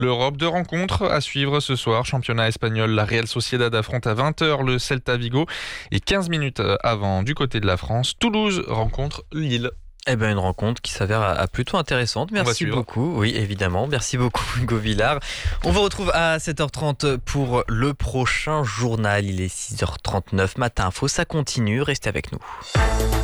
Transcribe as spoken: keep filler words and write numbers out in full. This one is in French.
L'Europe, de rencontres à suivre ce soir. Championnat espagnol, la Real Sociedad affronte à vingt heures le Celta Vigo. Et quinze minutes avant, du côté de la France, Toulouse rencontre Lille. Eh ben une rencontre qui s'avère à- à plutôt intéressante. Merci beaucoup. Oui, évidemment. Merci beaucoup, Hugo Villard. On vous retrouve à sept heures trente pour le prochain journal. Il est six heures trente-neuf. Matin Info, ça continue. Restez avec nous.